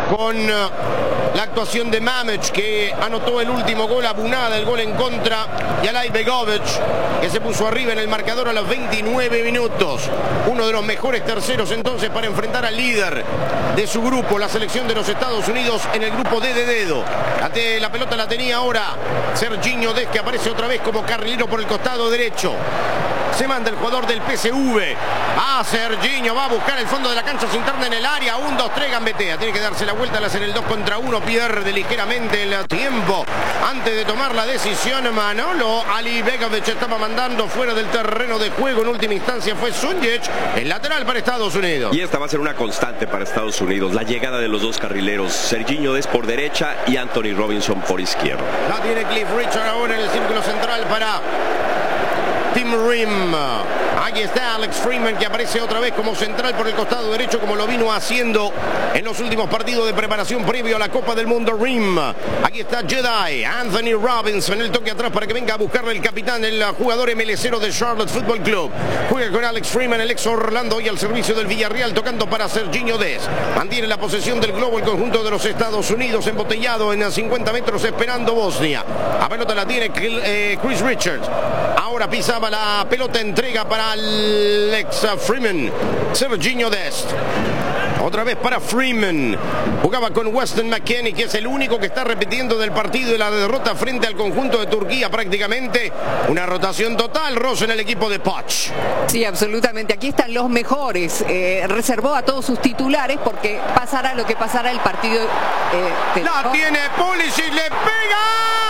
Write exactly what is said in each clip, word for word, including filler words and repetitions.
con uh, la actuación de Mamić, que anotó el último gol, Abunada el gol en contra, y Alay Begovic, que se puso arriba en el marcador a los veintinueve minutos. Uno de los mejores terceros entonces para enfrentar al líder de su grupo, la selección de los Estados Unidos, en el grupo D de dedo. La, te, la pelota la tenía ahora Serginho Dest, que aparece otra vez como carrilero por el costado derecho. Se manda el jugador del P S V. Va Serginho, va a buscar el fondo de la cancha, se interna en el área. un, dos, tres, gambetea. Tiene que darse la vuelta, la hace en el dos contra uno. Pierde ligeramente el tiempo antes de tomar la decisión. Manolo Alay Begovic estaba mandando fuera del terreno de juego. En última instancia fue Sunjic, el lateral para Estados Unidos. Y esta va a ser una constante para Estados Unidos. La llegada de los dos carrileros. Serginho Dest por derecha y Anthony Robinson por izquierda. La tiene Cliff Richard ahora en el círculo central para Tim Ream. Aquí está Alex Freeman, que aparece otra vez como central por el costado derecho, como lo vino haciendo en los últimos partidos de preparación previo a la Copa del Mundo. Ream. Aquí está Jedi, Anthony Robinson, el toque atrás para que venga a buscarle el capitán, el jugador M L cero de Charlotte Football Club. Juega con Alex Freeman, el ex Orlando, hoy al servicio del Villarreal, tocando para Serginho Dest. Mantiene la posesión del globo el conjunto de los Estados Unidos, embotellado en cincuenta metros esperando Bosnia. La pelota la tiene eh, Chris Richards. Ahora pisaba la pelota, entrega para Alex Freeman. Serginho Dest. Otra vez para Freeman. Jugaba con Weston McKennie, que es el único que está repitiendo del partido de la derrota frente al conjunto de Turquía prácticamente. Una rotación total, Ross, en el equipo de Poch. Sí, absolutamente. Aquí están los mejores. Eh, reservó a todos sus titulares porque pasará lo que pasará el partido. Eh, la tiene Pulisic, le pega.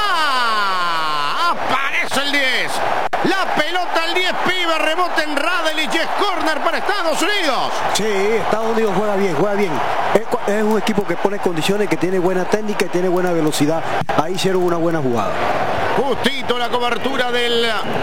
Aparece el diez. La pelota al diez, pibe, rebote en Radeljic, es córner para Estados Unidos. Sí, Estados Unidos juega bien, juega bien. Es, es un equipo que pone condiciones, que tiene buena técnica y tiene buena velocidad. Ahí hicieron una buena jugada. Justito la cobertura del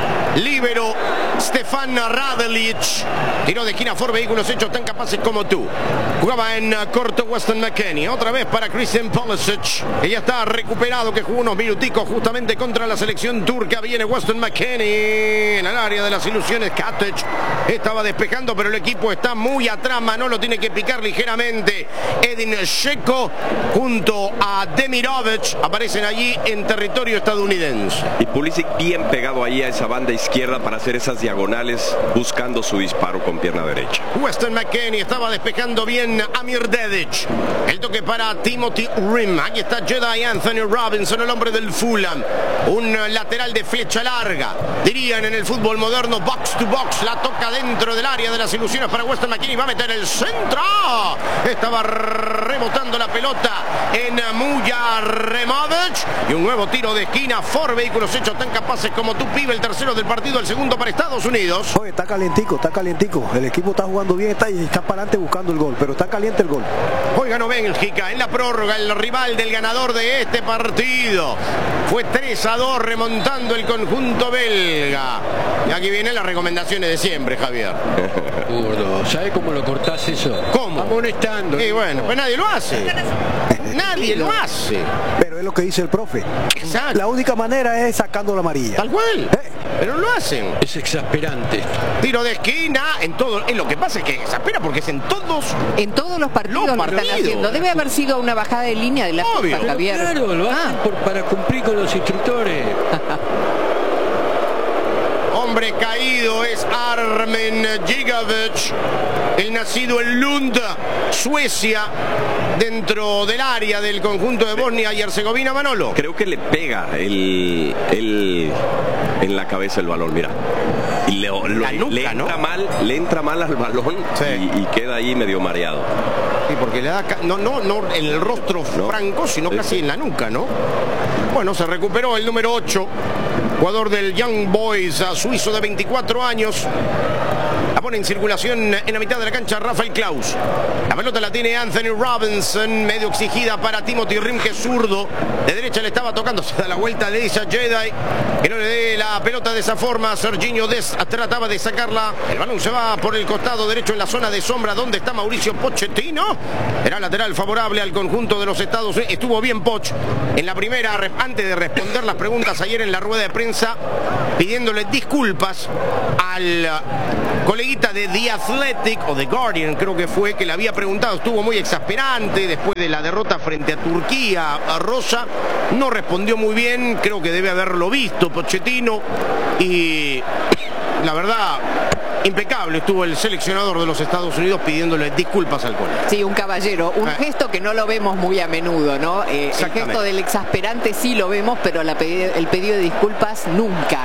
líbero Stefan Radeljic. Tiro de esquina por vehículos hechos tan capaces como tú. Jugaba en corto Weston McKennie. Otra vez para Christian Pulisic, que ya está recuperado, que jugó unos minuticos justamente contra la selección turca. Viene Weston McKennie en el área de las ilusiones. Katic estaba despejando, pero el equipo está muy atrás. Manolo tiene que picar ligeramente. Edin Dzeko junto a Demirovic aparecen allí en territorio estadounidense. Y Pulisic bien pegado ahí a esa banda izquierda para hacer esas diagonales, buscando su disparo con pierna derecha. Weston McKennie estaba despejando bien a Amir Dedic. El toque para Timothy Ream. Aquí está Jedi Anthony Robinson, el hombre del Fulham. Un lateral de flecha larga, dirían en el fútbol moderno, box to box. La toca dentro del área de las ilusiones para Weston McKennie. Va a meter el centro. Estaba rebotando la pelota en Mujaremovic. Y un nuevo tiro de esquina. For vehículos hechos tan capaces como tú, pibe. El tercero del partido, el segundo para Estados Unidos. Oye, está calientico, está calientico. El equipo está jugando bien, está, y está para adelante buscando el gol, pero está caliente el gol. Hoy ganó Bélgica en la prórroga, el rival del ganador de este partido. Fue tres a dos remontando el conjunto belga. Y aquí vienen las recomendaciones de siempre, Javier. Burdo, ¿sabe cómo lo cortás eso? ¿Cómo? Amonestando. Y bueno, pues nadie lo hace. Nadie lo hace. Pero es lo que dice el profe. Exacto. La única manera es sacando la amarilla. Tal cual. ¿Eh? Pero lo hacen. Es exasperante. Tiro de esquina en todo. Es lo que pasa es que exaspera porque es en todos. En todos los partidos Los lo están partidos. haciendo. Debe haber sido una bajada de línea de la Obvio. FIFA, Javier. Claro, lo hacen Ah. por- para cumplir con los instructores. Hombre caído es Armen Gigovic, el nacido en Lund, Suecia, dentro del área del conjunto de Bosnia y Herzegovina. Manolo. Creo que le pega el, el en la cabeza el balón, mira. Y le, lo- La nuca, le entra ¿no? mal, le entra mal al balón, Sí. y, y queda ahí medio mareado. Sí, porque le da ca- no, no, no en el rostro No. franco, sino Sí, casi sí. en la nuca, ¿no? Bueno, se recuperó el número ocho, jugador del Young Boys, a suizo de veinticuatro años. La pone en circulación en la mitad de la cancha Rafael Klaus. La pelota la tiene Anthony Robinson, medio exigida para Timothy Ream, que es zurdo. De derecha le estaba tocando, se da la vuelta, le dice a Jedi que no le dé la pelota de esa forma. Serginho Dest trataba de sacarla. El balón se va por el costado derecho en la zona de sombra donde está Mauricio Pochettino. Era lateral favorable al conjunto de los Estados Unidos. Estuvo bien Poch en la primera, antes de responder las preguntas ayer en la rueda de prensa, pidiéndole disculpas al colega coleguita de The Athletic o The Guardian, creo que fue, que le había preguntado, estuvo muy exasperante después de la derrota frente a Turquía. A Rosa no respondió muy bien, creo que debe haberlo visto Pochettino, y la verdad, impecable estuvo el seleccionador de los Estados Unidos pidiéndole disculpas al colega. Sí, un caballero, un Eh. gesto que no lo vemos muy a menudo, ¿no? Eh, el gesto del exasperante sí lo vemos, pero la pedi- el pedido de disculpas nunca.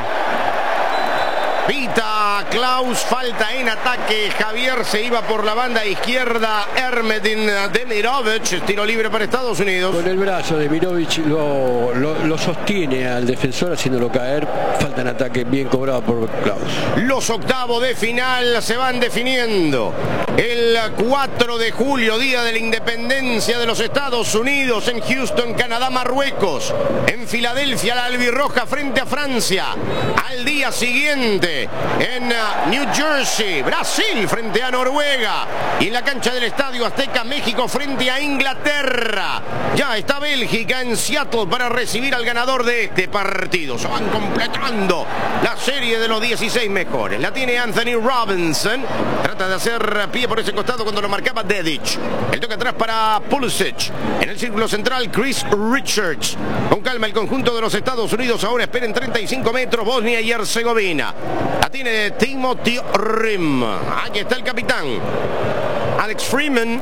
Pita Klaus, falta en ataque. Javier se iba por la banda izquierda. Ermedin Demirovic, tiro libre para Estados Unidos. Con el brazo de Mirovic lo, lo, lo sostiene al defensor haciéndolo caer. Falta en ataque bien cobrado por Klaus. Los octavos de final se van definiendo. El cuatro de julio, día de la independencia de los Estados Unidos, en Houston, Canadá, Marruecos. En Filadelfia, la albirroja frente a Francia. Al día siguiente, en New Jersey, Brasil frente a Noruega. Y en la cancha del Estadio Azteca, México frente a Inglaterra. Ya está Bélgica en Seattle para recibir al ganador de este partido. Se van completando la serie de los dieciséis mejores. La tiene Anthony Robinson. Trata de hacer pie por ese costado cuando lo marcaba Dedic. El toque atrás para Pulisic. En el círculo central, Chris Richards. Con calma el conjunto de los Estados Unidos. Ahora esperen treinta y cinco metros, Bosnia y Herzegovina. La tiene Timothy Rim. Aquí está el capitán Alex Freeman.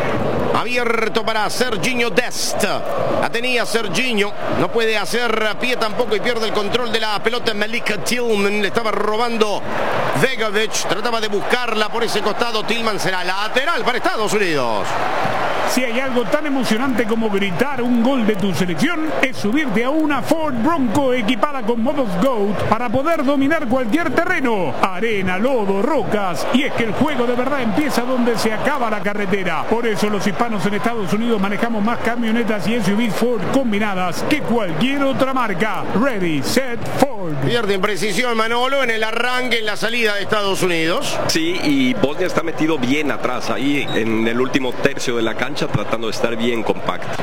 Abierto para Serginho Dest. La tenía Serginho. No puede hacer pie tampoco y pierde el control de la pelota. Malika Tillman. Le estaba robando Vegovic. Trataba de buscarla por ese costado. Tillman será lateral para Estados Unidos. Si hay algo tan emocionante como gritar un gol de tu selección, es subirte a una Ford Bronco equipada con modos GOAT para poder dominar cualquier terreno, arena, lodo, rocas. Y es que el juego de verdad empieza donde se acaba la carretera. Por eso los hispanos en Estados Unidos manejamos más camionetas y S U Vs Ford combinadas que cualquier otra marca. Ready, set, Ford. Pierde en precisión Manolo en el arranque, en la salida de Estados Unidos. Sí, y Bosnia está metido bien atrás, ahí en el último tercio de la cancha, tratando de estar bien compacto.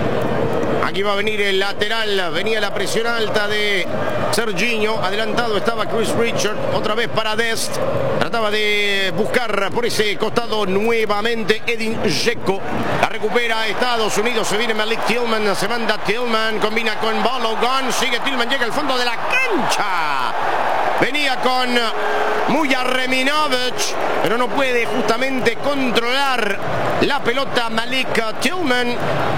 Aquí va a venir el lateral, venía la presión alta de Serginho, adelantado estaba Chris Richard, otra vez para Dest, trataba de buscar por ese costado nuevamente Edin Dzeko, la recupera Estados Unidos, se viene Malik Tillman, se manda Tillman, combina con Balogun, sigue Tillman, llega al fondo de la cancha, venía con Muja Reminovic, pero no puede justamente controlar la pelota Malik Tillman.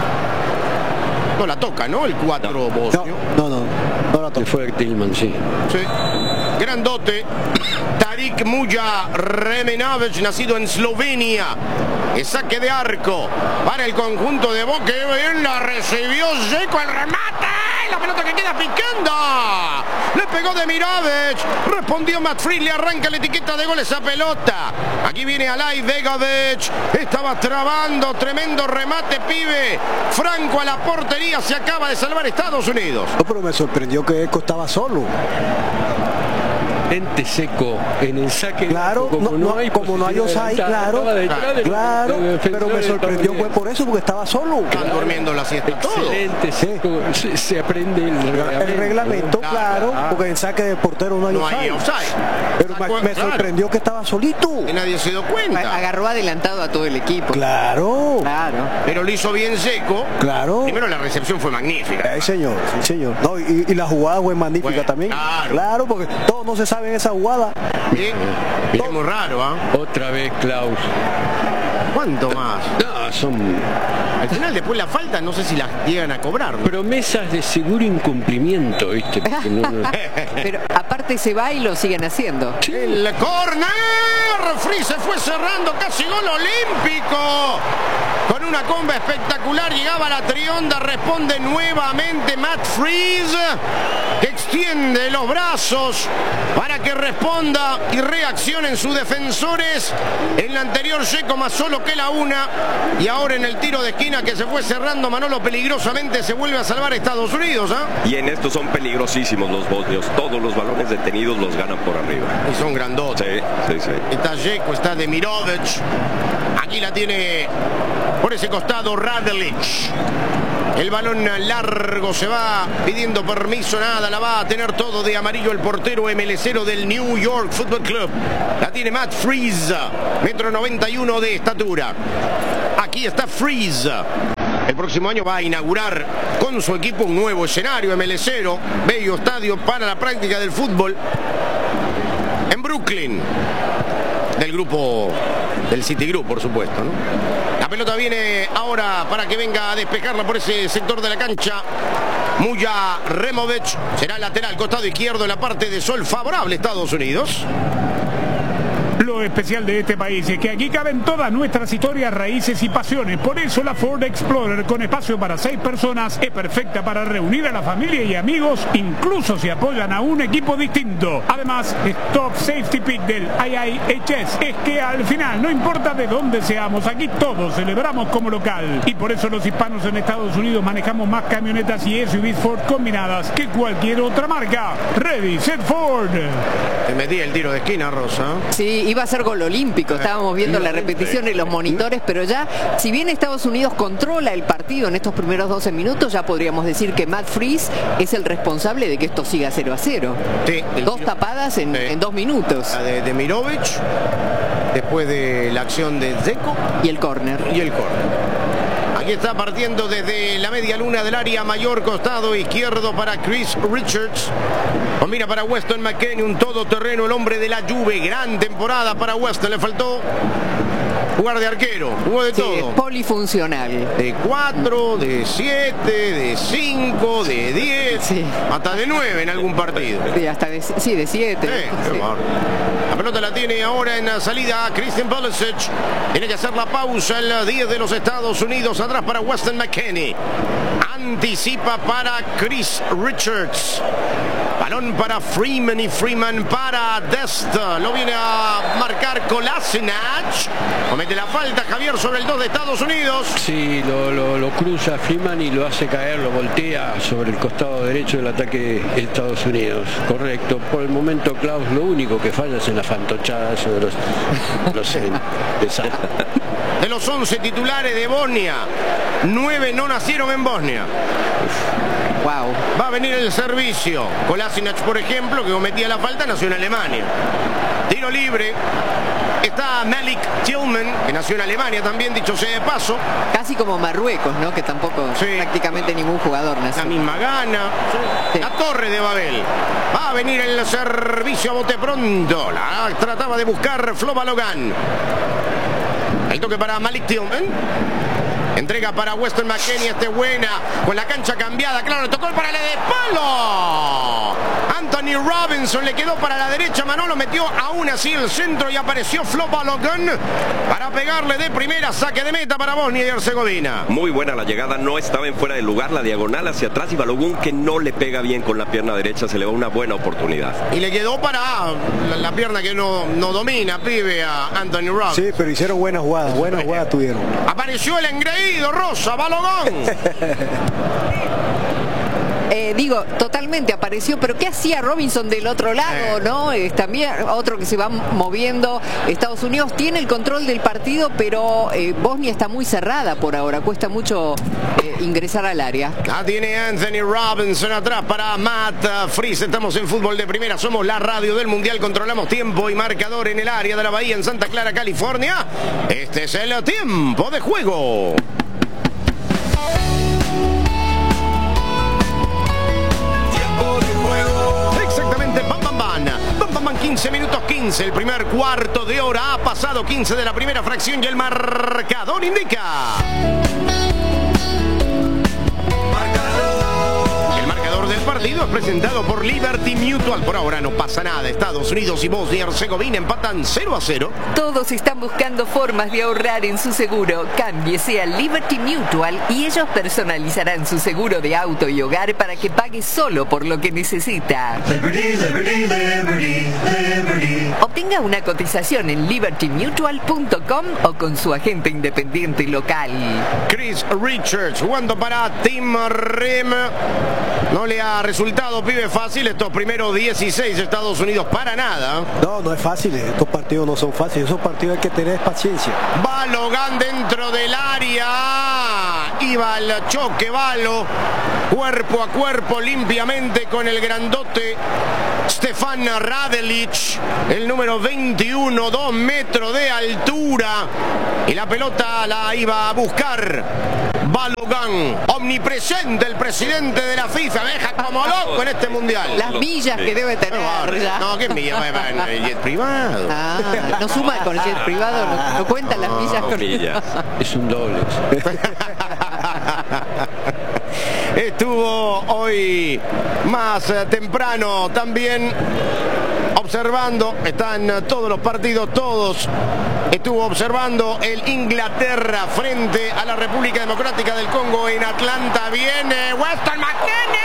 No la toca, ¿no? El cuatro bosnio. No, no, no, no la toca. Fue Tillman, sí. Sí. Grandote. Tarik Muja Reminovic, nacido en Eslovenia. El saque de arco para el conjunto de Boca. Bien la recibió Dzeko, el remate. La pelota que queda picando. Le pegó Demirovic. Respondió Matt Fried. Le arranca la etiqueta de gol esa pelota. Aquí viene Alay Vegovic. Estaba trabando. Tremendo remate, pibe. Franco a la portería. Se acaba de salvar Estados Unidos. No, pero me sorprendió que Eco estaba solo. Ente seco en el saque. Claro, como no, no, no, hay como no hay posibilidad offside, de adelantar, claro, estaba detrás del- claro, del defensor pero me y sorprendió estaba fue bien. por eso, porque estaba solo. Están durmiendo la siesta todos. Excelente, seco. Se, se aprende el reglamento. El reglamento, claro, Claro. porque en saque de portero no hay No hay offside. offside. Pero me, me Claro. sorprendió que estaba solito. Y nadie se dio cuenta. Agarró adelantado a todo el equipo. Claro, Claro. Pero lo hizo bien Dzeko. claro. Primero la recepción fue magnífica. Eh, señor, sí, señor. No, y, y la jugada fue magnífica Bueno, también. claro. porque todos no se saben esa jugada. Sí. Es muy raro, ¿ah? Otra vez Klaus. ¿Cuánto más? No, son Al final después la falta no sé si las llegan a cobrar, ¿no? promesas de seguro incumplimiento, ¿viste? Porque no- no- Pero aparte se va y lo siguen haciendo. El corner. Free se fue cerrando, casi gol olímpico. Con una comba espectacular llegaba la trionda, responde nuevamente Matt Freeze, que extiende los brazos para que responda y reaccionen sus defensores. En la anterior Dzeko más solo que la una, y ahora en el tiro de esquina que se fue cerrando Manolo peligrosamente se vuelve a salvar Estados Unidos, ¿ah? Y en estos son peligrosísimos los bosnios. Todos los balones detenidos los ganan por arriba. Y son grandotes. Sí, sí, sí. Está Dzeko, está Demirovic. Aquí la tiene Por ese costado Radulich. El balón largo, se va pidiendo permiso, nada, la va a tener todo de amarillo el portero emelecero del New York Football Club. La tiene Matt Freese, metro noventa y uno de estatura. Aquí está Freese. El próximo año va a inaugurar con su equipo un nuevo escenario emelecero, bello estadio para la práctica del fútbol en Brooklyn, del grupo del Citigroup, por supuesto, ¿no? La pelota viene ahora para que venga a despejarla por ese sector de la cancha. Muya Removic será lateral, costado izquierdo en la parte de sol favorable Estados Unidos. Lo especial de este país es que aquí caben todas nuestras historias, raíces y pasiones. Por eso la Ford Explorer, con espacio para seis personas, es perfecta para reunir a la familia y amigos, incluso si apoyan a un equipo distinto. Además, Top Safety Pick del I I H S es que al final, no importa de dónde seamos, aquí todos celebramos como local. Y por eso los hispanos en Estados Unidos manejamos más camionetas y S U Vs Ford combinadas que cualquier otra marca. Ready, set, Ford. Te metí el tiro de esquina, Rosa. Sí, iba a ser gol olímpico, estábamos viendo la repetición en los monitores, pero ya, si bien Estados Unidos controla el partido en estos primeros doce minutos, ya podríamos decir que Matt Freese es el responsable de que esto siga cero a cero. Sí, dos tapadas en, sí. en dos minutos. La de, de Mirovic, después de la acción de Dzeko. Y el córner. Y el córner. Aquí está partiendo desde la media luna del área mayor, costado izquierdo para Chris Richards. Combina para Weston McKennie, un todoterreno, el hombre de la Juve. Gran temporada para Weston, le faltó jugar de arquero, jugó de sí, todo. Polifuncional. De cuatro, de siete, de cinco, de diez, sí. Hasta de nueve en algún partido. Sí, hasta de, sí, de siete. Sí, sí. La pelota la tiene ahora en la salida Christian Pulisic. Tiene que hacer la pausa el diez de los Estados Unidos. Atrás para Weston McKennie. Anticipa para Chris Richards. Balón para Freeman y Freeman para Dest. Lo viene a marcar Kolasinac. Comete la falta Javier sobre el dos de Estados Unidos. Sí, lo, lo, lo cruza Freeman y lo hace caer, lo voltea sobre el costado derecho del ataque de Estados Unidos. Correcto. Por el momento, Klaus, lo único que falla es en la fantochada eso de los, los de De los once titulares de Bosnia, nueve no nacieron en Bosnia. Wow. Va a venir el servicio. Kolasinac, por ejemplo, que cometía la falta, nació en Alemania. Tiro libre. Está Malik Tillman, que nació en Alemania también, dicho sea de paso. Casi como Marruecos, ¿no? Que tampoco sí. prácticamente ningún jugador nació. La misma gana. Sí. La Torre de Babel. Va a venir el servicio a bote pronto. La trataba de buscar Flo Balogan. El toque para Malik Tillman. Entrega para Weston McKennie, este buena, con la cancha cambiada, claro, tocó para la de palo. Anthony Robinson le quedó para la derecha, Manolo metió aún así el centro y apareció Flo Balogun para pegarle de primera, saque de meta para Bosnia y Herzegovina. Muy buena la llegada, no estaba en fuera de lugar, la diagonal hacia atrás y Balogun que no le pega bien con la pierna derecha, se le va una buena oportunidad. Y le quedó para la, la pierna que no, no domina, pibe, a Anthony Robinson. Sí, pero hicieron buenas jugadas, buenas jugadas tuvieron. Apareció el engreído Rosa, Balogun. Eh, digo, totalmente apareció, pero ¿qué hacía Robinson del otro lado, eh. no? Es también otro que se va moviendo. Estados Unidos tiene el control del partido, pero eh, Bosnia está muy cerrada por ahora, cuesta mucho eh, ingresar al área. La tiene Anthony Robinson atrás para Matt Freese. Estamos en Fútbol de Primera, somos la radio del Mundial, controlamos tiempo y marcador en el área de la Bahía, en Santa Clara, California. Este es el tiempo de juego. Exactamente, bam, bam, bam. Bam, bam, bam, quince minutos quince. El primer cuarto de hora ha pasado, quince de la primera fracción y el marcador indica. El marcador del partido es presentado por Liberty Mutual. Por ahora no pasa nada. Estados Unidos y Bosnia y Herzegovina empatan cero a cero. Todos están buscando formas de ahorrar en su seguro. Cámbiese a Liberty Mutual y ellos personalizarán su seguro de auto y hogar para que pague solo por lo que necesita. Liberty, Liberty, Liberty, Liberty. Obtenga una cotización en liberty mutual punto com o con su agente independiente local. Chris Richards jugando para Tim Rim. No le ha resultado resultado, pibe, fácil estos primeros dieciséis Estados Unidos, para nada. No, no es fácil, estos partidos no son fáciles, esos partidos hay que tener paciencia. Balogan dentro del área, iba al choque Balo, cuerpo a cuerpo limpiamente con el grandote Stefan Radelic, el número veintiuno, dos metros de altura, y la pelota la iba a buscar Balogan, omnipresente el presidente de la FIFA, deja como loco en este mundial. Las millas que debe tener ya. No, ¿qué millas? El jet privado. Ah, no suma con el jet privado, no, no cuentan las millas con millas. Es un doble. Estuvo hoy más temprano también observando, están todos los partidos, todos. Estuvo observando el Inglaterra frente a la República Democrática del Congo en Atlanta. Viene Weston McKennie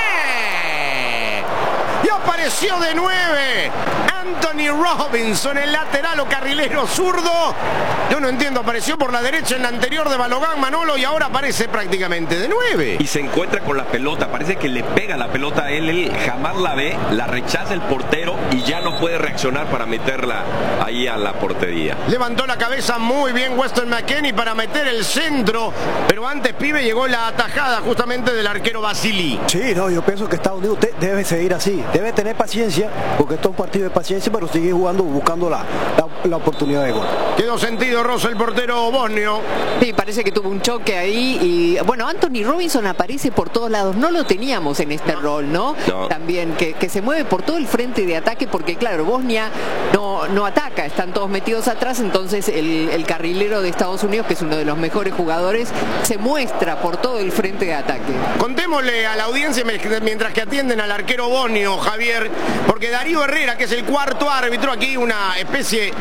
y apareció de nueve Anthony Robinson, el lateral o carrilero zurdo. Yo no entiendo, apareció por la derecha en la anterior de Balogan, Manolo, y ahora aparece prácticamente de nueve. Y se encuentra con la pelota, parece que le pega la pelota a él, él jamás la ve, la rechaza el portero y ya no puede reaccionar para meterla ahí a la portería. Levantó la cabeza muy bien Weston McKennie para meter el centro, pero antes, pibe, llegó la atajada justamente del arquero Basili. Sí, no, yo pienso que Estados Unidos debe seguir así, debe tener paciencia, porque esto es un partido de paciencia, pero sigue jugando, buscando la, la, la oportunidad de gol. Quedó sentido Rosso, el portero bosnio. Sí, parece que tuvo un choque ahí y bueno, Anthony Robinson aparece por todos lados, no lo teníamos en este rol, ¿no? No. También que, que se mueve por todo el frente de ataque, porque claro, Bosnia no, no ataca, están todos metidos atrás, entonces el, el carrilero de Estados Unidos, que es uno de los mejores jugadores, se muestra por todo el frente de ataque. Contémosle a la audiencia mientras que atienden al arquero bosnio, Javier, porque Darío Herrera, que es el cuarto árbitro, aquí una especie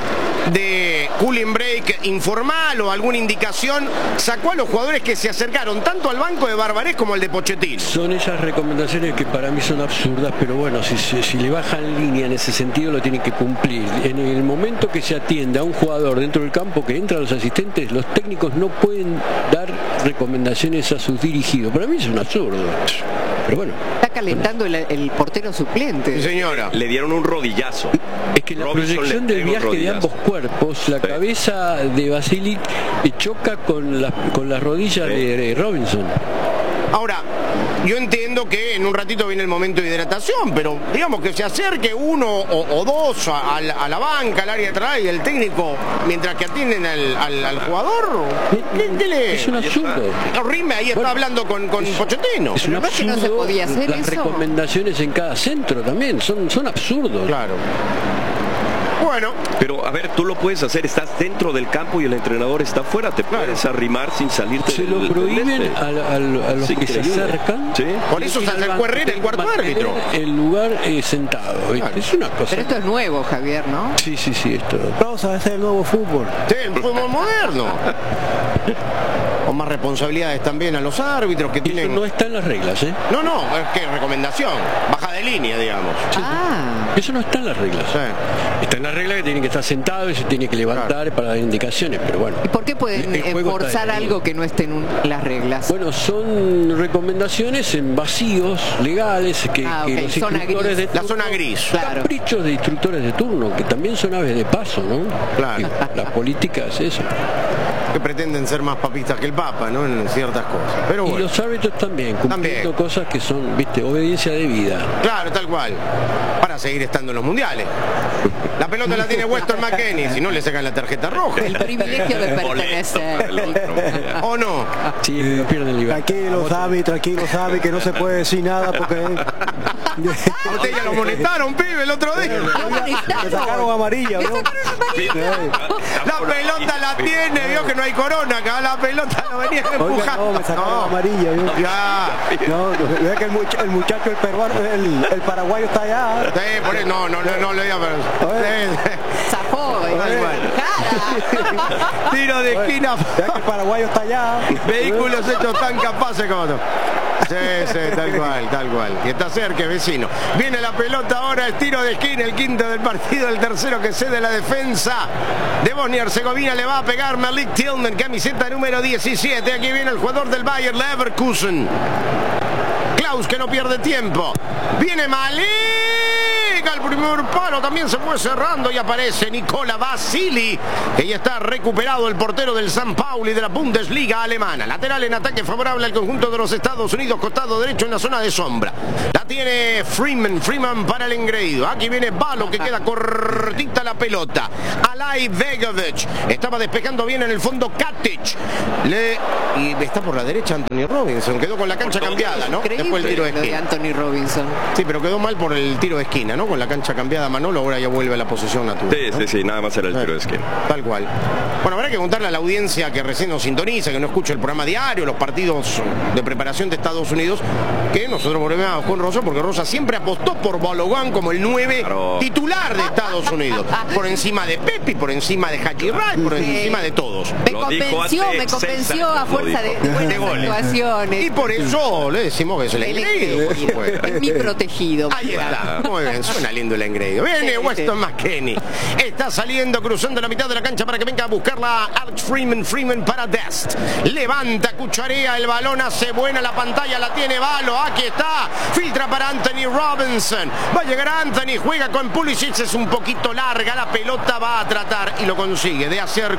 de cooling break informal o alguna indicación, sacó a los jugadores que se acercaron tanto al banco de Barbarés como al de Pochettino. Son esas recomendaciones que para mí son absurdas, pero bueno, si, si, si le bajan línea en ese sentido lo tienen que cumplir. En el momento que se atiende a un jugador dentro del campo que entra a los asistentes, los técnicos no pueden dar recomendaciones a sus dirigidos. Para mí es un absurdo. Pero bueno. Está calentando el, el portero suplente. Sí, señora. Le dieron un rodillazo. Es que la Robinson proyección le del pegó un viaje de rodillazo. ambos cuerpos, la Sí. cabeza de Basilic choca con, la, con las rodillas Sí. de, de Robinson. Ahora, yo entiendo que en un ratito viene el momento de hidratación, pero digamos que se acerque uno o, o dos a, a, la, a la banca, al área de atrás, y el técnico, mientras que atienden al, al, al jugador, ¿qué, qué le...? Es un absurdo. Rime ahí está Bueno, hablando con, con Pochettino. Es un Pero no es que no se absurdo. podía hacer Las eso. recomendaciones en cada centro también son, son absurdos. Claro. Bueno, Pero a ver, tú lo puedes hacer, estás dentro del campo y el entrenador está afuera, te puedes arrimar sin salirte. Se del- lo del prohíben este. a, a- a los Sí, que se increíble. acercan. Sí. por eso se acercó Herrera, el cuarto Mantener árbitro. el lugar eh, sentado, ¿viste? Claro. Es una cosa. Pero esto es nuevo, Javier, ¿no? Sí, sí, sí, esto. Rosa, ese es el nuevo fútbol. Sí, el fútbol moderno. Con más responsabilidades también a los árbitros que Eso tienen... no está en las reglas, ¿eh? No, no, es que recomendación, baja de línea, digamos. Ah, Eso no está en las reglas. Sí. Está en las reglas que tienen que estar sentados y se tiene que levantar para dar indicaciones, pero bueno. ¿y por qué pueden El juego está forzar definido. algo que no esté en un- las reglas? Bueno, son recomendaciones en vacíos legales que, Ah, que ok, los zona instructores gris. de La turno, zona gris. Claro. caprichos de instructores de turno, que también son aves de paso, ¿no? Claro. Y la política es eso. Que pretenden ser más papistas que el Papa, ¿no? En ciertas cosas. Pero Y bueno. los árbitros también, cumpliendo También. cosas que son, viste, obediencia de vida. Claro, tal cual. Para seguir estando en los mundiales. La pelota la tiene Weston McKennie, si no le sacan la tarjeta roja. El privilegio de Boleto pertenecer. para el otro. ¿O no? Sí, pero pierden libertad. Tranquilo, Sabi, tranquilo, Sabi, que no se puede decir nada porque... A usted ya lo monetaron, pibe, el otro día. Le sacaron amarilla, ¿no? La pelota la tiene, vio que no hay corona acá, la pelota la venían Oiga, empujando. no, me sacaron No. amarilla, ¿vio? Ya. No, ve que el, much- el muchacho, el peruano, el, el paraguayo está allá. Sí, por eso, no, no, no, no le diga, pero... Oye. Zafó, cara. Tiro de esquina. Ve que el paraguayo está allá. Vehículos hechos tan capaces como tú. Sí, sí, tal cual, tal cual. Y está cerca, vecino. Viene la pelota ahora, es tiro de esquina, el quinto del partido, el tercero que cede la defensa de Bosnia Herzegovina. Le va a pegar Malik Tillman, camiseta número diecisiete. Aquí viene el jugador del Bayer Leverkusen. Klaus, que no pierde tiempo. Viene Malik al primer palo, también se fue cerrando y aparece Nicola Basili, que ya está recuperado, el portero del San Pauli de la Bundesliga alemana. Lateral en ataque favorable al conjunto de los Estados Unidos, costado derecho en la zona de sombra. La tiene Freeman, Freeman para el engreído. Aquí viene Balo, que queda cortita la pelota. Alay Begovic estaba despejando bien en el fondo Katic. Le... Y está por la derecha Anthony Robinson, quedó con la cancha cambiada, ¿no? Increíble. Después el tiro de Lo de esquina. Anthony Robinson. Sí, pero quedó mal por el tiro de esquina, ¿no? Con la cancha cambiada Manolo, ahora ya vuelve a la posición natural. Sí, ¿no? sí, sí, nada más era el tiro de esquina. Tal cual. Bueno, habrá que contarle a la audiencia que recién nos sintoniza, que no escucha el programa diario, los partidos de preparación de Estados Unidos, que nosotros volvemos con Rosa, porque Rosa siempre apostó por Balogun como el nueve Claro. titular de Estados Unidos. Por encima de Pepi, por encima de Haji Wright, por Sí. encima de todos. Me Lo dijo convenció, hace me seis convenció años, a fuerza lo de, dijo. de buenas De goles. actuaciones. Y por eso le decimos que es el El engreído, por supuesto. Es mi protegido. Ahí está, muy bien, suena lindo el engreído. Viene Sí, Weston McKennie. Está saliendo, cruzando la mitad de la cancha para que venga a buscarla Alex Freeman. Freeman para Dest. Levanta, cucharea el balón, hace buena la pantalla, la tiene Balo. Aquí está. Filtra para Anthony Robinson. Va a llegar Anthony, juega con Pulisic. Es un poquito larga la pelota, va a tratar y lo consigue de hacer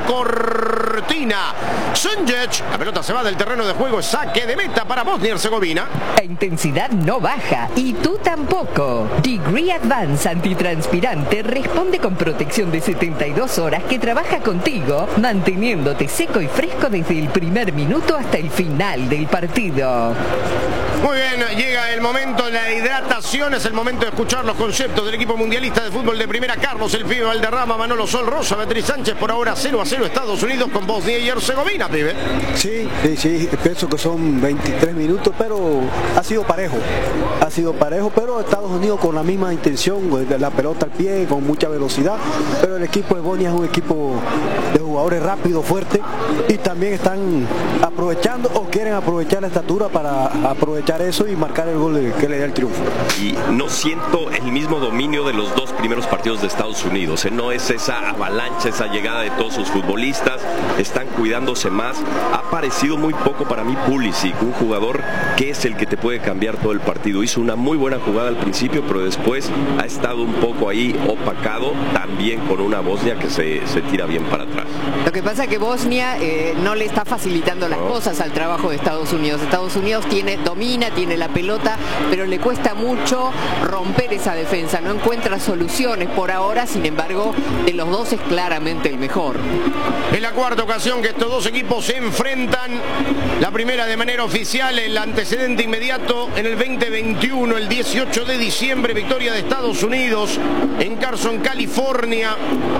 cortina. Sunjic, la pelota se va del terreno de juego. Saque de meta para Bosnia y Herzegovina. La intensidad no baja y tú tampoco. Degree Advance antitranspirante responde con protección de setenta y dos horas que trabaja contigo, manteniéndote seco y fresco desde el primer minuto hasta el final del partido. Muy bien, llega el momento de la hidratación, es el momento de escuchar los conceptos del equipo mundialista de fútbol de primera. Carlos El Pibe Valderrama, Manolo Sol Rosa, Beatriz Sánchez, por ahora cero a cero Estados Unidos con Bosnia y Herzegovina, pibe. Sí, sí, sí, pienso que son veintitrés minutos, pero ha sido parejo, ha sido parejo, pero Estados Unidos con la misma intención, de la pelota al pie, con mucha velocidad, pero el equipo de Bosnia es un equipo de jugadores rápidos, fuertes, y también están aprovechando o quieren aprovechar la estatura para aprovechar eso y marcar el gol que le da el triunfo. Y no siento el mismo dominio de los dos primeros partidos de Estados Unidos, ¿eh? No es esa avalancha, esa llegada de todos sus futbolistas, están cuidándose más. Ha parecido muy poco para mí Pulisic, un jugador que es el que te puede cambiar todo el partido. Hizo una muy buena jugada al principio, pero después ha estado un poco ahí opacado, también con una Bosnia que se, se tira bien para atrás. Lo que pasa es que Bosnia eh, no le está facilitando las No. cosas al trabajo de Estados Unidos. Estados Unidos tiene domina, tiene la pelota, pero le cuesta mucho romper esa defensa. No encuentra soluciones por ahora, sin embargo, de los dos es claramente el mejor. Es la cuarta ocasión que estos dos equipos se enfrentan. La primera de manera oficial, el antecedente inmediato en el veinte veintiuno, el dieciocho de diciembre, victoria de Estados Unidos en Carson, California,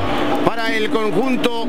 para el conjunto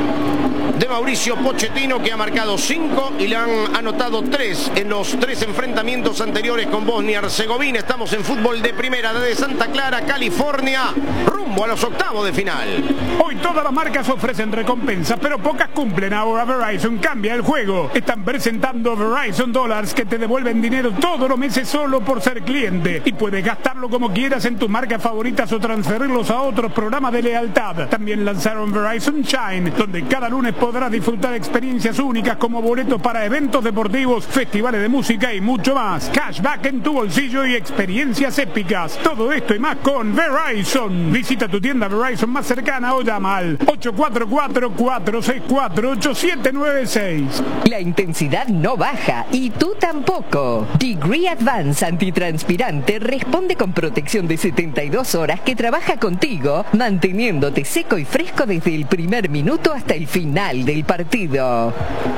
de Mauricio Pochettino, que ha marcado cinco y le han anotado tres en los tres enfrentamientos anteriores con Bosnia y Herzegovina. Estamos en fútbol de primera desde Santa Clara, California, rumbo a los octavos de final. Hoy todas las marcas ofrecen recompensas, pero pocas cumplen. Ahora Verizon cambia el juego. Están presentando Verizon Dollars, que te devuelven dinero todos los meses solo por ser cliente. Y puedes gastarlo como quieras en tus marcas favoritas o transferirlos a otros programas de lealtad. También lanzaron Verizon Shine, donde cada lunes podrás disfrutar experiencias únicas como boletos para eventos deportivos, festivales de música y mucho más. Cashback en tu bolsillo y experiencias épicas. Todo esto y más con Verizon. Visita tu tienda Verizon más cercana o llama al ocho cuatro cuatro, cuatro seis cuatro, ocho siete nueve seis. La intensidad no baja y tú tampoco. Degree Advance antitranspirante responde con protección de setenta y dos horas que trabaja contigo, manteniéndote seco y fresco desde el primer minuto hasta el final del partido.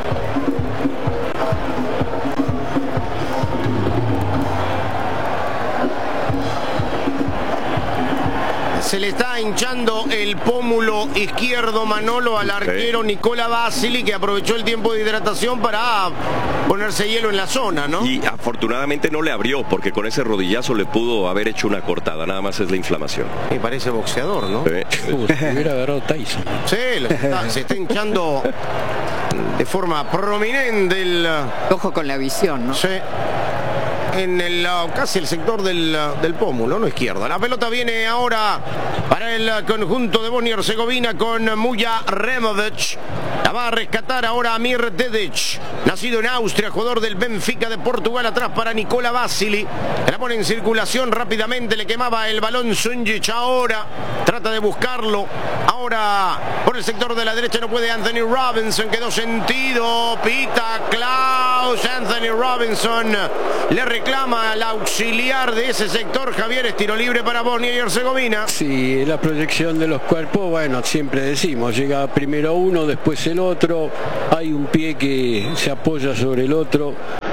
Se le está hinchando el pómulo izquierdo, Manolo, al arquero Nicola Basili, que aprovechó el tiempo de hidratación para ponerse hielo en la zona, ¿no? Y afortunadamente no le abrió, porque con ese rodillazo le pudo haber hecho una cortada, nada más es la inflamación. Me parece boxeador, ¿no? Sí. Uh, se hubiera agarrado Tyson. Sí, lo está- se está hinchando de forma prominente el... Ojo con la visión, ¿no? Sí. En el, uh, casi el sector del, uh, del pómulo, no izquierda. La pelota viene ahora para el uh, conjunto de Bosnia y Herzegovina con Muja Removic. La va a rescatar ahora Amir Dedic, nacido en Austria, jugador del Benfica de Portugal, atrás para Nicola Basili. La pone en circulación rápidamente, le quemaba el balón Sunjic, ahora trata de buscarlo. Ahora por el sector de la derecha no puede Anthony Robinson, quedó sentido, pita Klaus. Anthony Robinson le reclama al auxiliar de ese sector. Javier, es tiro libre para Bosnia y Herzegovina. Sí, la proyección de los cuerpos, bueno, siempre decimos, llega primero uno, después el otro, hay un pie que se apoya sobre el otro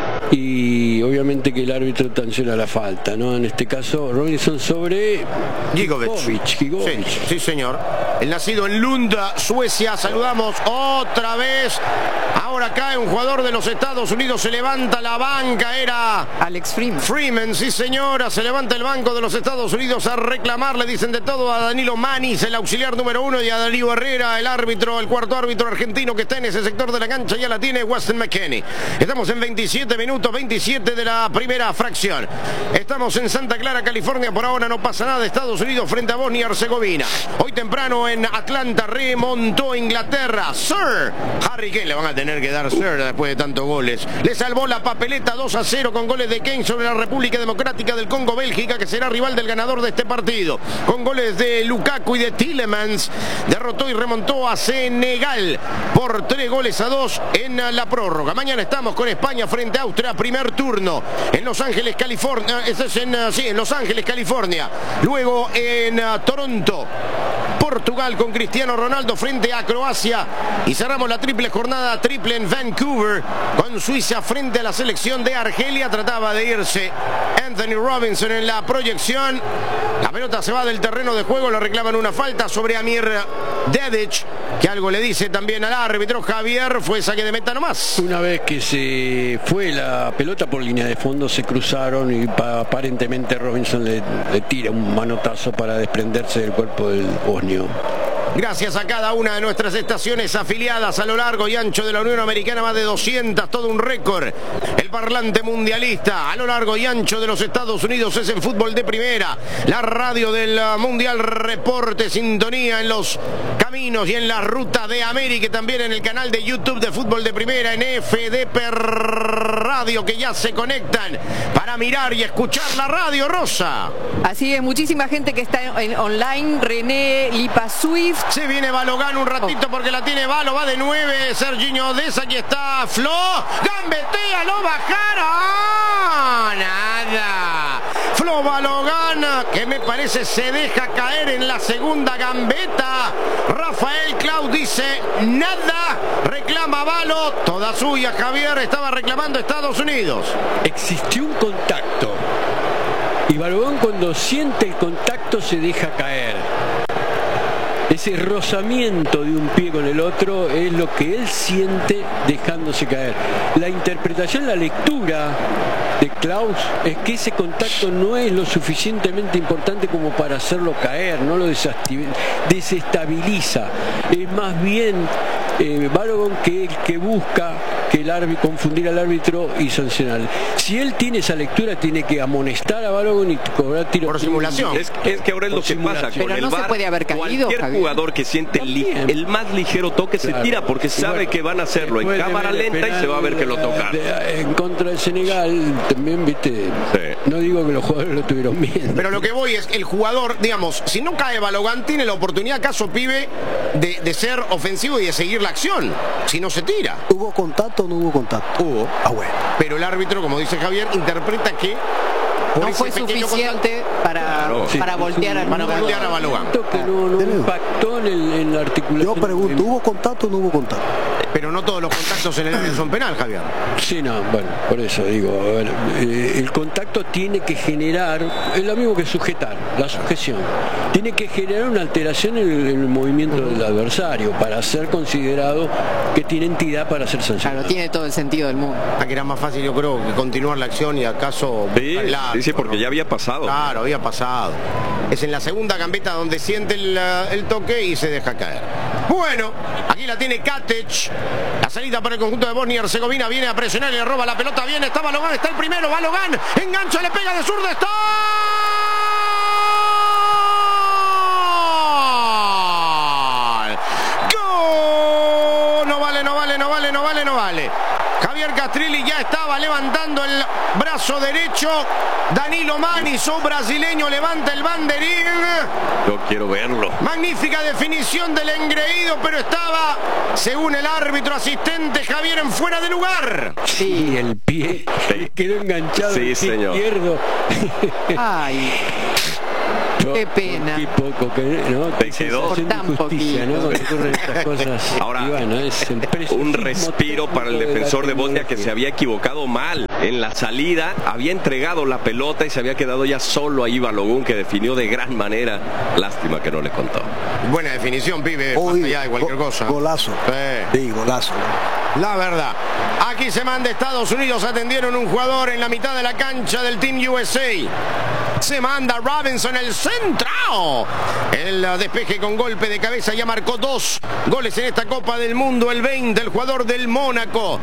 y obviamente que el árbitro sanciona la falta, ¿no? En este caso Robinson sobre Gigovic. Gigovic. Sí, sí, señor. El nacido en Lund, Suecia. Saludamos otra vez. Ahora cae un jugador de los Estados Unidos, se levanta la banca, era Alex Freeman. Freeman, sí señora, se levanta el banco de los Estados Unidos a reclamar, le dicen de todo a Danilo Manis, el auxiliar número uno, y a Darío Herrera, el árbitro, el cuarto árbitro argentino que está en ese sector de la cancha, ya la tiene Weston McKennie. Estamos en veintisiete minutos, veintisiete de la primera fracción. Estamos en Santa Clara, California, por ahora no pasa nada. Estados Unidos frente a Bosnia y Herzegovina. Hoy temprano en Atlanta remontó Inglaterra. Sir Harry Kane, le van a tener que dar Sir después de tantos goles. Le salvó la papeleta dos a cero con goles de Kane sobre la República Democrática del Congo, Bélgica, que será rival del ganador de este partido. Con goles de Lukaku y de Tielemans, derrotó y remontó a Senegal por tres goles a dos en la prórroga. Mañana estamos con España frente a Austria, primer turno en Los Ángeles, California. Este es en, sí, en Los Ángeles, California. Luego en uh, Toronto, Portugal, con Cristiano Ronaldo frente a Croacia. Y cerramos la triple jornada triple en Vancouver con Suiza frente a la selección de Argelia. Trataba de irse Anthony Robinson en la proyección. La pelota se va del terreno de juego, le reclaman una falta sobre Amir Dedic, que algo le dice también al árbitro. Javier, fue saque de meta nomás. Una vez que se fue la pelota por línea de fondo, se cruzaron y aparentemente Robinson le, le tira un manotazo para desprenderse del cuerpo del bosnio. Gracias a cada una de nuestras estaciones afiliadas a lo largo y ancho de la Unión Americana, más de doscientas, todo un récord. El parlante mundialista a lo largo y ancho de los Estados Unidos es en Fútbol de Primera. La radio del Mundial reporte sintonía en los caminos y en la ruta de América, y también en el canal de YouTube de Fútbol de Primera, en F D P Radio, que ya se conectan para mirar y escuchar la radio, Rosa. Así es, muchísima gente que está en online. René Lipa Swift. Se viene Balogan un ratito porque la tiene Balo, va de nueve, Serginho Odessa, aquí está Flo, gambetea, lo bajaron, nada. Flo Balogan, que me parece se deja caer en la segunda gambeta. Rafael Clau dice nada, reclama Balo, toda suya. Javier, estaba reclamando Estados Unidos. Existió un contacto y Balogan, cuando siente el contacto, se deja caer. Ese rozamiento de un pie con el otro es lo que él siente dejándose caer. La interpretación, la lectura de Klaus es que ese contacto no es lo suficientemente importante como para hacerlo caer, no lo desestabiliza. Es más bien eh, Balogan que el que busca que el árbitro, confundir al árbitro y sancionar. Si él tiene esa lectura, tiene que amonestar a Balogan y cobrar tiro por simulación. Es, es que ahora es lo que pasa con Pero el no V A R. se puede haber caído, Cualquier Javier. jugador que siente el, el más ligero toque, claro, se tira porque sabe, bueno, que van a hacerlo en cámara lenta y se va a ver que lo tocan. En contra del Senegal también, viste, sí. No digo que los jugadores lo tuvieron bien. Pero lo que voy es, el jugador, digamos, si no cae Balogan, tiene la oportunidad, acaso pibe, de, de ser ofensivo y de seguir la acción, si no se tira. ¿Hubo contacto o no hubo contacto? Hubo. Ah, bueno. Pero el árbitro, como dice Javier, interpreta que no fue suficiente para, claro, sí, para voltear al para voltear a Balogan. Que no, no impactó en, el, en la articulación. Yo pregunto, ¿hubo contacto o no hubo contacto? Pero no todos los contactos en el área son penal, Javier. Sí, no, bueno, por eso digo, a ver, eh, el contacto tiene que generar, es lo mismo que sujetar, la sujeción. Tiene que generar una alteración en el, en el movimiento del adversario para ser considerado que tiene entidad para ser sancionado. Claro, tiene todo el sentido del mundo. Aquí era más fácil, yo creo, que continuar la acción y acaso... Sí, sí, sí, porque ¿no? Ya había pasado. Claro, había pasado. Es en la segunda gambeta donde siente el, el toque y se deja caer. Bueno, aquí la tiene Katic. La salida para el conjunto de Bosnia y Herzegovina, viene a presionar y le roba la pelota, bien, está Balogan, está el primero, Balogan, engancha, le pega de zurda, está... ¡Gol! No vale estaba levantando el brazo derecho. Danilo Mani, su brasileño, levanta el banderín. Yo quiero verlo. Magnífica definición del engreído, pero estaba, según el árbitro asistente, Javier, en fuera de lugar. Sí, el pie Sí. quedó enganchado Sí, el pie señor. izquierdo. Ay, qué pena. Qué poco que no Te quedó. sensación de Tan justicia, poquito. ¿no? Cuando ocurren estas cosas. Ahora, Y bueno, es el preciosismo un respiro para el técnico de defensor la de Bosnia que se tecnología. había equivocado mal en la salida, había entregado la pelota y se había quedado ya solo ahí Balogun, que definió de gran manera. Lástima que no le contó. Buena definición, pibe, Uy, más allá de cualquier go- cosa. Golazo. Sí. Sí, golazo. La verdad. Aquí se manda Estados Unidos. Atendieron un jugador en la mitad de la cancha del Team U S A. Se manda Robinson, el central. El despeje con golpe de cabeza ya marcó dos goles en esta Copa del Mundo. El veinte, el jugador del Mónaco.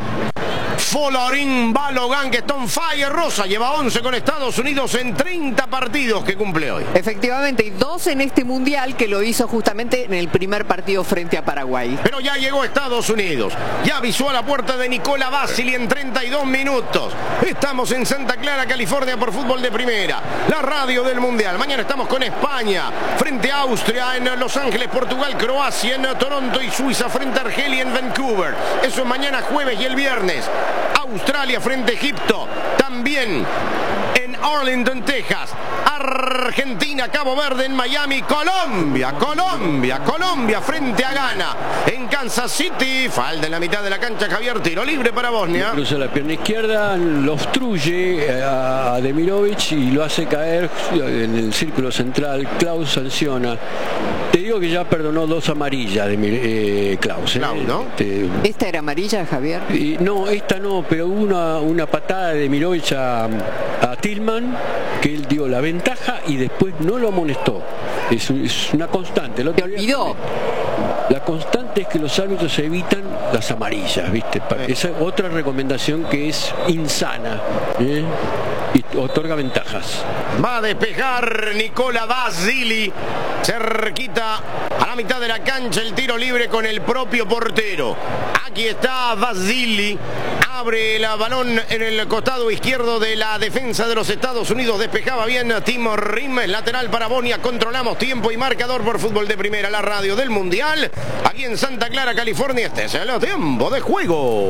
Folarin Balogun, que está on fire. Rosa lleva once con Estados Unidos en treinta partidos que cumple hoy. Efectivamente, y dos en este mundial que lo hizo justamente en el primer partido frente a Paraguay. Pero ya llegó Estados Unidos. Ya avisó a la puerta de Nicola Basili en treinta y dos minutos. Estamos en Santa Clara, California, por Fútbol de Primera, la radio del Mundial. Mañana estamos con España frente a Austria en Los Ángeles, Portugal, Croacia en Toronto y Suiza frente a Argelia en Vancouver. Eso es mañana jueves, y el viernes Australia frente a Egipto. También en Arlington, Texas. Argentina, Cabo Verde en Miami. Colombia, Colombia, Colombia frente a Ghana en Kansas City. Falta en la mitad de la cancha Javier, tiro libre para Bosnia. Cruza la pierna izquierda, lo obstruye a Demirovic y lo hace caer en el círculo central. Klaus sanciona. Te digo que ya perdonó dos amarillas de eh, Klaus. ¿eh? Klaus, ¿no? Este, ¿Esta era amarilla, Javier? y no, esta no, pero hubo una, una patada de Demirovic a, a Tillman, que él dio la ventaja y después no lo amonestó. Es, es una constante. El otro ¿Te día- olvidó? La constante es que los árbitros evitan las amarillas, ¿viste? Pa- Esa es otra recomendación que es insana, ¿eh? Y otorga ventajas. Va a despejar Nicola Basili. Cerquita a la mitad de la cancha el tiro libre con el propio portero. Aquí está Basili. Abre el balón en el costado izquierdo de la defensa de los Estados Unidos. Despejaba bien Tim Rim. Lateral para Bosnia. Controlamos tiempo y marcador por Fútbol de Primera, la radio del Mundial. Aquí en Santa Clara, California. Este es el tiempo de juego.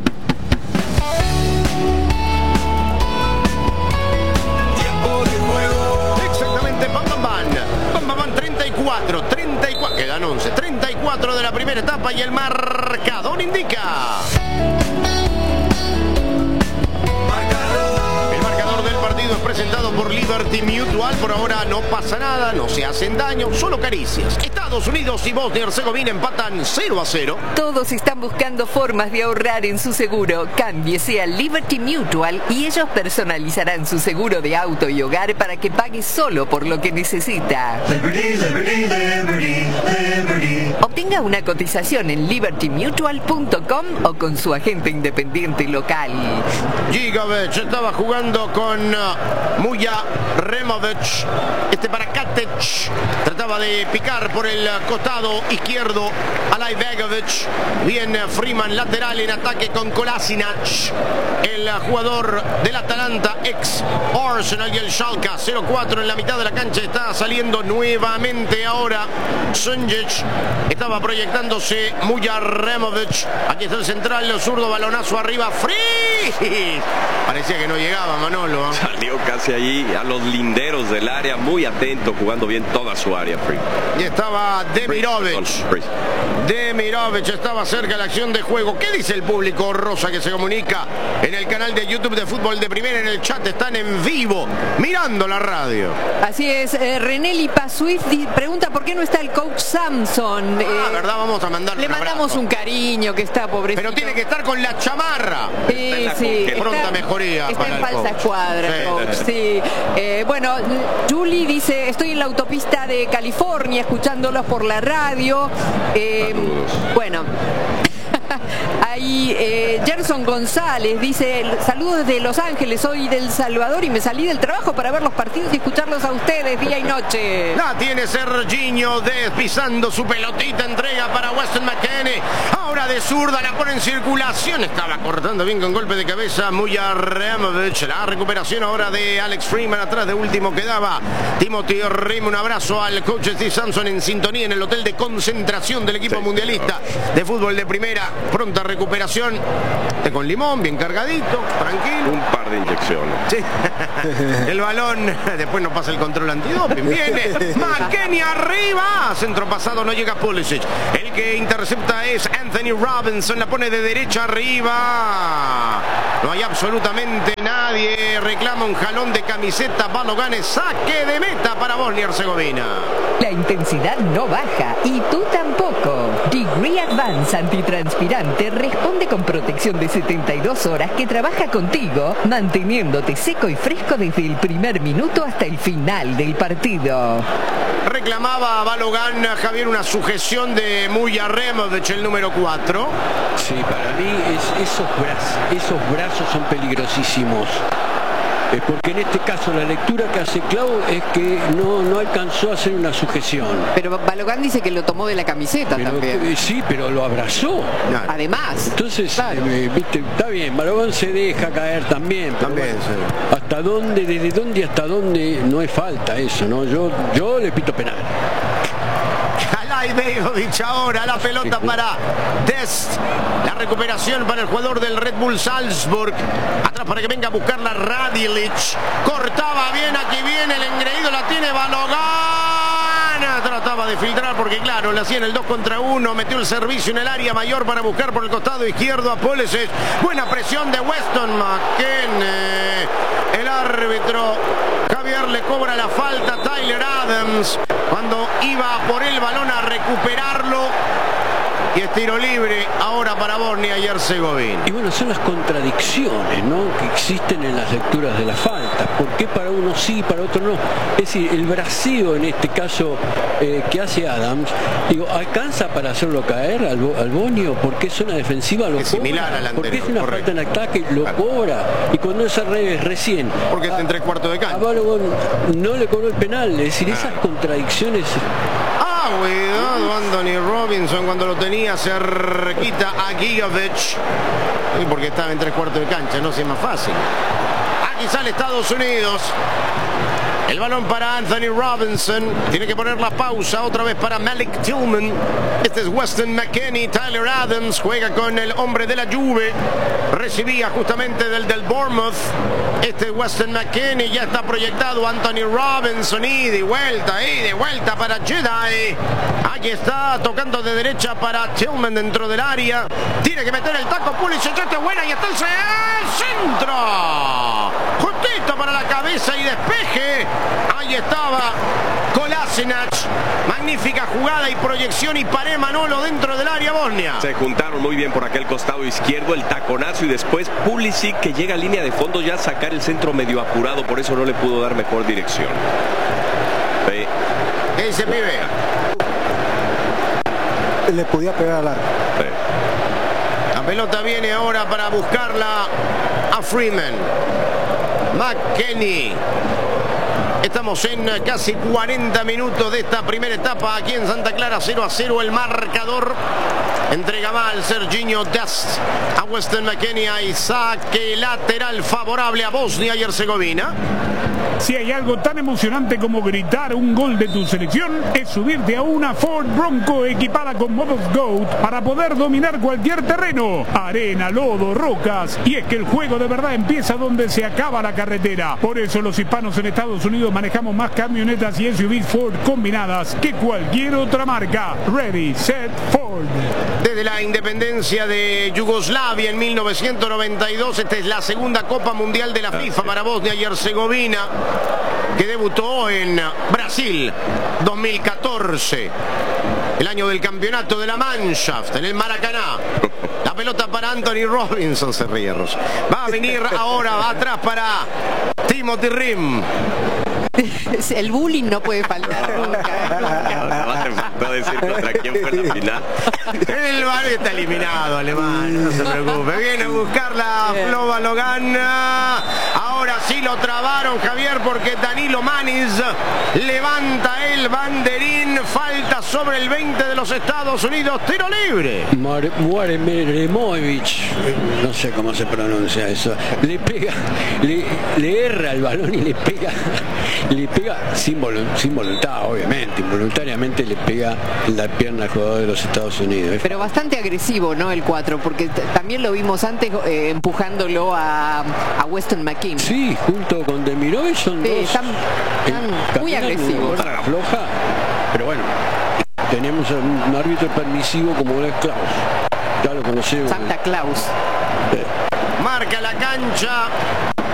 Exactamente, Bam Bam Bam. Bam Bam Bam, treinta y cuatro, treinta y cuatro, quedan once, treinta y cuatro de la primera etapa y el marcador indica. El marcador del partido es presentado por Liberty Mutual. Por ahora no pasa nada, no se hacen daño, solo caricias. Estados Unidos y Bosnia y Herzegovina empatan cero a cero. Todos están buscando formas de ahorrar en su seguro. Cámbiese a Liberty Mutual y ellos personalizarán su seguro de auto y hogar para que pague solo por lo que necesita. Liberty, liberty, liberty, liberty. Obtenga una cotización en liberty mutual punto com o con su agente independiente local. Gigovic estaba jugando con uh, Muja Removic. Este para Katic. Trataba de picar por el costado izquierdo a Lajbegovic. Bien uh, Freeman lateral en ataque con Kolasinac. El uh, jugador del Atalanta, ex Arsenal y el Schalke. cero cuatro en la mitad de la cancha. Está saliendo nuevamente ahora Sunjic. Estaba proyectándose Muja Removic. Aquí está el central, el zurdo, balonazo arriba. ¡Free! Parecía que no llegaba Manolo. ¿eh? Salió casi allí a los linderos del área, muy atento, jugando bien toda su área. Free. Y estaba Demirovic. Free. Demirovic estaba cerca de la acción de juego. ¿Qué dice el público rosa que se comunica en el canal de YouTube de Fútbol de Primera? En el chat están en vivo, mirando la radio. Así es, eh, René Lipa Swift di- pregunta por qué no está el coach Samson. Eh, Ah, verdad, vamos a mandarle le un mandamos abrazo. un cariño, que está pobrecito. Pero tiene que estar con la chamarra. Sí, sí, Qué pronta mejoría está para en el falsa coach. escuadra, Sí. coach, sí. Eh, bueno, Julie dice, estoy en la autopista de California escuchándolos por la radio. Eh, bueno. Ahí eh, Gerson González dice, saludos desde Los Ángeles, soy del Salvador y me salí del trabajo para ver los partidos y escucharlos a ustedes día y noche. La tiene Serginho despisando su pelotita, entrega para Weston McKennie. Ahora de zurda la pone en circulación. Estaba cortando bien con golpe de cabeza Mujaremovic. La recuperación ahora de Alex Freeman. Atrás de último quedaba Timothy Rim. Un abrazo al coach Steve Sampson en sintonía en el hotel de concentración del equipo sí, mundialista de fútbol de primera. Pronta recuperación. Té con limón, bien cargadito, tranquilo. Un par de inyecciones. Sí. El balón. Después nos pasa el control antidoping. Viene McKennie arriba. Centro pasado, no llega Pulisic. El que intercepta es Anthony Robinson, la pone de derecha arriba. No hay absolutamente nadie. Reclama un jalón de camiseta. Balogan, saque de meta para Bosnia y Herzegovina. La intensidad no baja y tú tampoco. Degree Advance antitranspirante responde con protección de setenta y dos horas que trabaja contigo, manteniéndote seco y fresco desde el primer minuto hasta el final del partido. Reclamaba a Balogan, Javier, una sujeción de Mujaremovic, el número cuatro. Sí, para mí es, esos, brazos, esos brazos son peligrosísimos. Eh, porque en este caso la lectura que hace Clau es que no, no alcanzó a hacer una sujeción. Pero Balogan dice que lo tomó de la camiseta pero, también. Eh, sí, pero lo abrazó. Claro. Además. Entonces, claro. eh, viste, está bien, Balogan se deja caer también. Pero también, bueno, sí. ¿hasta dónde, desde dónde hasta dónde no es falta eso, no? Yo, yo le pito penal. Begovic ahora, la pelota para Dest. La recuperación para el jugador del Red Bull Salzburg. Atrás para que venga a buscarla Radilic. Cortaba bien, aquí viene el engreído, la tiene Balogan. Trataba de filtrar porque claro, le hacían el dos contra uno. Metió el servicio en el área mayor para buscar por el costado izquierdo a Pulisic. Buena presión de Weston McKennie. El árbitro Javier le cobra la falta a Tyler Adams cuando iba por el balón a recuperarlo. Y es tiro libre ahora para Bosnia y Herzegovina. Y bueno, son las contradicciones, ¿no?, que existen en las lecturas de la falta. ¿Por qué para uno sí, para otro no? Es decir, el braceo en este caso eh, que hace Adams, digo, ¿alcanza para hacerlo caer al, al Bonio? Porque es una defensiva, lo es cobra. Similar al anterior, porque es una correcto. falta en ataque, lo claro. cobra. Y cuando es al revés, recién. Porque está en tres cuartos de cancha. A Balogun no le cobró el penal. Es decir, ah. esas contradicciones. Ah, cuidado Anthony Robinson cuando lo tenía cerquita a Gigovic. Y porque estaba en tres cuartos de cancha, no sé, más fácil. Aquí sale Estados Unidos. El balón para Anthony Robinson. Tiene que poner la pausa otra vez para Malik Tillman. Este es Weston McKennie. Tyler Adams juega con el hombre de la Juve. Recibía justamente del del Bournemouth. Este es Weston McKennie. Ya está proyectado Anthony Robinson. Y de vuelta, y de vuelta para Jedi. Aquí está tocando de derecha para Tillman dentro del área. Tiene que meter el taco. Pulisic, esta es buena y está el centro. Justito para la cabeza y despeje. Ahí estaba Kolasinac. Magnífica jugada y proyección y paré Manolo dentro del área Bosnia. Se juntaron muy bien por aquel costado izquierdo, el taconazo y después Pulisic que llega a línea de fondo ya a sacar el centro medio apurado, por eso no le pudo dar mejor dirección. Ve. ¿Qué dice pibe? Le podía pegar al arco. Ve. La pelota viene ahora para buscarla a Freeman. McKennie. Estamos en casi cuarenta minutos de esta primera etapa aquí en Santa Clara. Cero a cero el marcador. Entrega mal Serginho Dest a Weston McKennie. Y saque lateral favorable a Bosnia y Herzegovina. Si hay algo tan emocionante como gritar un gol de tu selección, es subirte a una Ford Bronco equipada con modos GOAT para poder dominar cualquier terreno, arena, lodo, rocas. Y es que el juego de verdad empieza donde se acaba la carretera. Por eso los hispanos en Estados Unidos manejamos más camionetas y S U Vs Ford combinadas que cualquier otra marca. Ready, set, Ford. Desde la independencia de Yugoslavia en mil novecientos noventa y dos, esta es la segunda Copa Mundial de la FIFA para Bosnia y Herzegovina, que debutó en Brasil dos mil catorce, el año del campeonato de la Mannschaft en el Maracaná. La pelota para Anthony Robinson, se ríe, va a venir ahora, va atrás para Timothy Rim. El bullying no puede faltar nunca. nunca. No decir contra quién fue la final. El Bar está eliminado, Alemán, no se preocupe. Viene a buscar la Flova Logan. Ahora sí lo trabaron, Javier, porque Danilo Manis levanta el banderín. Falta sobre el veinte de los Estados Unidos. Tiro libre. Muaremovich, no sé cómo se pronuncia eso. Le pega, le, le erra el balón y le pega, le pega sin, volu sin voluntad, obviamente, involuntariamente le pega en la pierna al jugador de los Estados Unidos. Pero bastante agresivo, ¿no? El cuatro, porque también lo vimos antes eh, empujándolo a, a Weston McKennie. Sí, junto con Demirovic son sí, dos. Están, están muy agresivos. Floja, pero bueno, tenemos un árbitro permisivo como es Klaus. Ya lo conocemos. Santa Claus. Marca la cancha